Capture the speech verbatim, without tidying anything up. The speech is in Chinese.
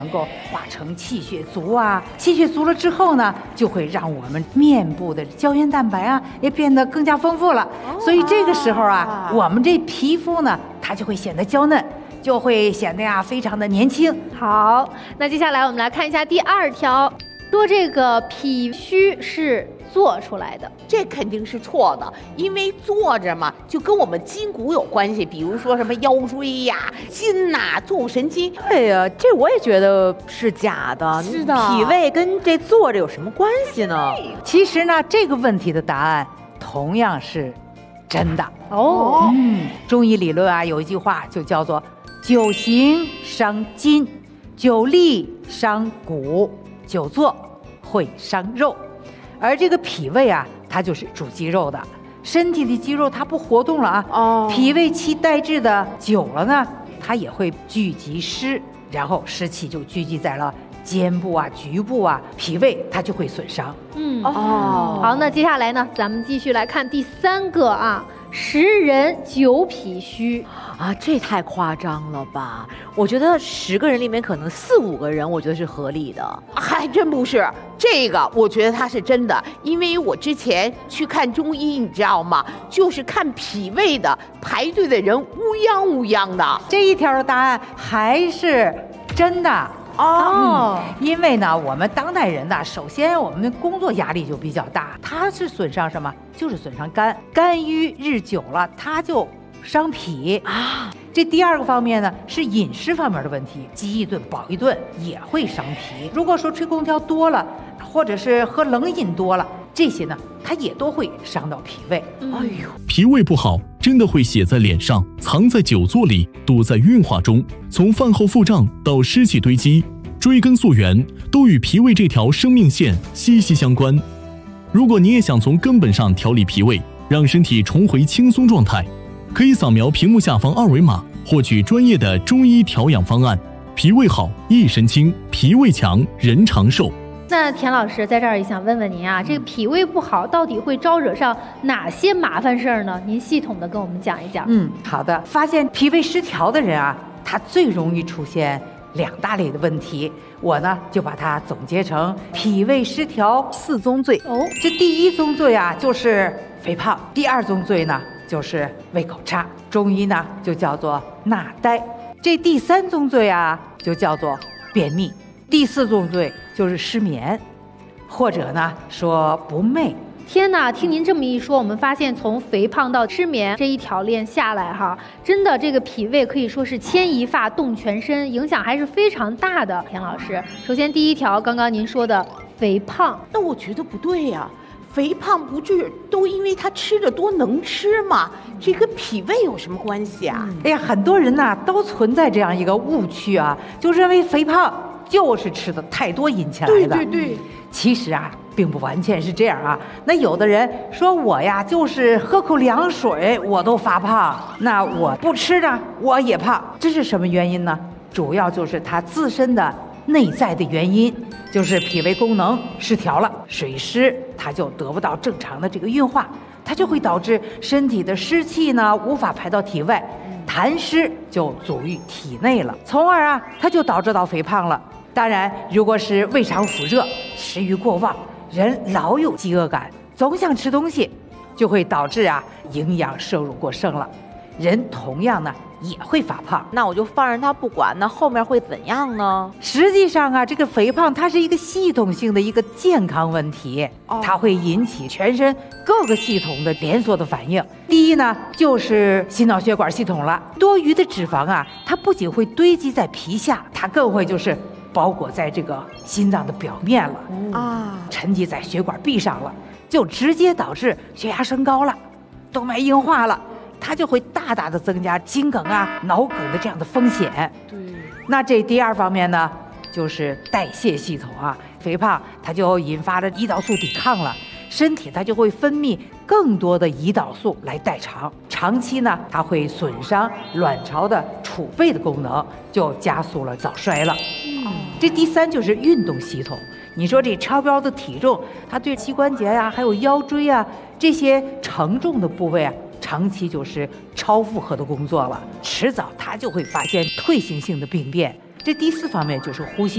能够化成气血足啊，气血足了之后呢，就会让我们面部的胶原蛋白啊也变得更加丰富了。哦、所以这个时候啊，啊我们这皮肤呢，它就会显得娇嫩，就会显得呀非常的年轻。 好，那接下来我们来看一下第二条，说这个脾虚是做出来的， 这肯定是错的，因为坐着嘛，就跟我们筋骨有关系，比如说什么腰椎呀、筋呐、啊、坐骨神经。 对呀、啊，这我也觉得是假的。 是的， 脾胃跟这坐着有什么关系呢？ 其实呢，这个问题的答案同样是真的哦。 嗯，中医理论啊，有一句话就叫做“久行伤筋，久立伤骨，久坐会伤肉”。而这个脾胃啊，它就是主肌肉的，身体的肌肉它不活动了啊，哦，脾胃气代滞的久了呢，它也会聚集湿，然后湿气就聚集在了肩部啊、局部啊，脾胃它就会损伤。 嗯哦，好，那接下来呢，咱们继续来看第三个啊，十人九脾虚啊，这太夸张了吧？我觉得十个人里面可能四五个人，我觉得是合理的。 还真不是，这个我觉得它是真的，因为我之前去看中医，你知道吗？就是看脾胃的，排队的人乌泱乌泱的。 这一条的答案还是真的。哦、嗯，因为呢，我们当代人呢，首先我们的工作压力就比较大，它是损伤什么？就是损伤肝，肝郁日久了，它就伤脾啊。这第二个方面呢，是饮食方面的问题，饥一顿饱一顿也会伤脾。如果说吹空调多了，或者是喝冷饮多了，这些呢，它也都会伤到脾胃。 嗯、哎呦，脾胃不好，真的会写在脸上，藏在久坐里，堵在运化中。从饭后腹胀到湿气堆积，追根溯源，都与脾胃这条生命线息息相关。如果你也想从根本上调理脾胃，让身体重回轻松状态，可以扫描屏幕下方二维码，获取专业的中医调养方案。脾胃好，一身轻；脾胃强，人长寿。 那田老师在这儿也想问问您啊，这个脾胃不好到底会招惹上哪些麻烦事儿呢？您系统的跟我们讲一讲。 嗯，好的。发现脾胃失调的人啊，他最容易出现两大类的问题，我呢就把它总结成脾胃失调四宗罪。哦，这第一宗罪啊就是肥胖，第二宗罪呢就是胃口差，中医呢就叫做纳呆。这第三宗罪啊就叫做便秘，第四宗罪就是失眠，或者呢说不寐。 天哪，听您这么一说，我们发现从肥胖到失眠这一条链下来哈，真的这个脾胃可以说是牵一发动全身，影响还是非常大的。田老师，首先第一条，刚刚您说的肥胖， 那我觉得不对呀、啊。肥胖不是都因为他吃的多能吃吗？这跟脾胃有什么关系啊？ 哎呀，很多人呐都存在这样一个误区啊，就认为肥胖就是吃的太多引起来的。 对对对， 其实啊并不完全是这样啊。那有的人说我呀就是喝口凉水我都发胖，那我不吃呢我也胖，这是什么原因呢？主要就是他自身的内在的原因，就是脾胃功能失调了，水湿它就得不到正常的这个运化，它就会导致身体的湿气呢无法排到体外，痰湿就阻于体内了，从而啊它就导致到肥胖了。当然如果是胃肠腑热，食欲过旺，人老有饥饿感，总想吃东西，就会导致啊营养摄入过剩了，人同样呢也会发胖。 那我就放任他不管，那后面会怎样呢？ 实际上啊，这个肥胖它是一个系统性的一个健康问题，它会引起全身各个系统的连锁的反应。第一呢，就是心脑血管系统了，多余的脂肪啊，它不仅会堆积在皮下，它更会就是包裹在这个心脏的表面了啊，沉积在血管壁上了，就直接导致血压升高了，动脉硬化了。它就会大大的增加心梗啊、脑梗的这样的风险。对，那这第二方面呢，就是代谢系统啊，肥胖它就引发了胰岛素抵抗了，身体它就会分泌更多的胰岛素来代偿，长期呢，它会损伤卵巢的储备的功能，就加速了早衰了。嗯，这第三就是运动系统。你说这超标的体重，它对膝关节呀、啊，还有腰椎啊这些承重的部位啊。长期就是超负荷的工作了，迟早他就会发现退行性的病变。这第四方面就是呼吸。